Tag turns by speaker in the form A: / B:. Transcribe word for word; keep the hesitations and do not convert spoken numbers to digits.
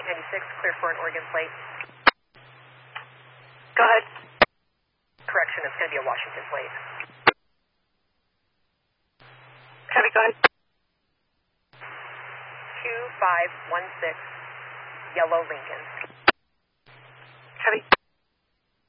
A: eight ninety-six, clear for an Oregon plate.
B: Go ahead.
A: Correction, it's going to be a Washington plate.
B: Heavy, go ahead.
A: two five one six, yellow Lincoln.
B: Heavy.